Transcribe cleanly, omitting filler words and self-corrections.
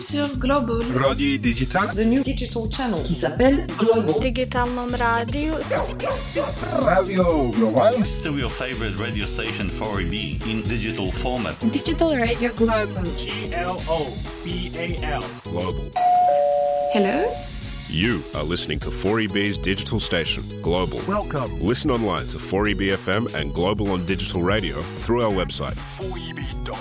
sur Global. Radio Digital. The new digital channel qui s'appelle Global. Digitalnom radio. Radio Global. Still your favorite radio station 4EB in digital format. Digital Radio Global. GLOBAL. Global. Hello? You are listening to 4EB's digital station, Global. Welcome. Listen online to 4EB FM and Global on digital radio through our website. 4EB.com.